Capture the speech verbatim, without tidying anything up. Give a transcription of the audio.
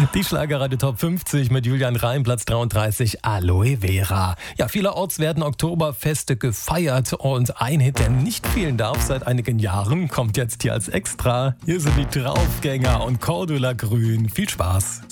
Die Schlagerradio Top fünfzig mit Julian Reim, Platz dreiunddreißig, Aloe Vera. Ja, vielerorts werden Oktoberfeste gefeiert und ein Hit, der nicht fehlen darf seit einigen Jahren, kommt jetzt hier als Extra. Hier sind die Draufgänger und Cordula Grün. Viel Spaß.